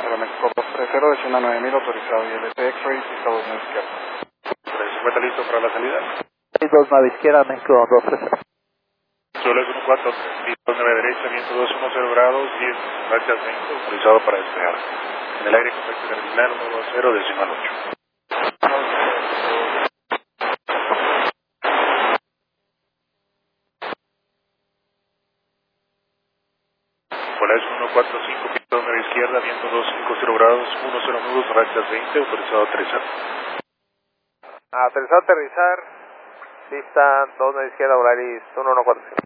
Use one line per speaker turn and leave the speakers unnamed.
0 México 230, descienda 9000, autorizado ILS X-Ray, pista 2 9 izquierda.
350 listo para la salida.
2 9 izquierda, México 230.
Suelo es 14, pista 9 derecha, viento 210 grados, 10, rachas 20, autorizado para despegar. En el aire contacto terminal 120, decimal 8. Suelo es 145, pista 9 izquierda, viento 250 grados, 10 nudos, rachas 20, autorizado a aterrizar.
Aterrizar, pista 2 9 izquierda, Volaris 1145.